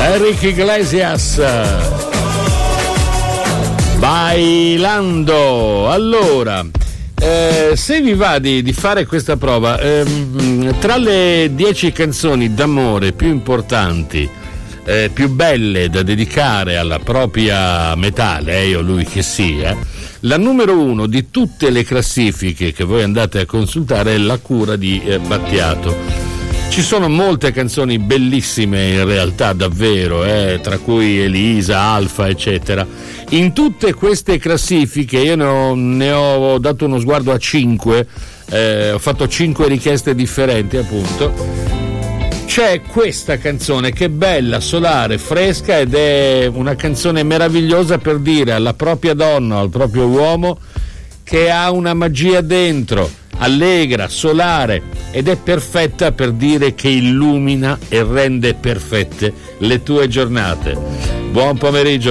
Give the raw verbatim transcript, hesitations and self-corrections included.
Enrique Iglesias, Bailando. Allora, eh, se vi va di, di fare questa prova, ehm, tra le dieci canzoni d'amore più importanti, eh, più belle da dedicare alla propria metà, lei o lui che sia, la numero uno di tutte le classifiche che voi andate a consultare è La cura di eh, Battiato. Ci sono molte canzoni bellissime in realtà, davvero, eh, tra cui Elisa, Alfa, eccetera. In tutte queste classifiche io ne ho, ne ho dato uno sguardo a cinque, eh, ho fatto cinque richieste differenti, appunto. C'è questa canzone che è bella, solare, fresca, ed è una canzone meravigliosa per dire alla propria donna o al proprio uomo che ha una magia dentro, allegra, solare, ed è perfetta per dire che illumina e rende perfette le tue giornate. Buon pomeriggio.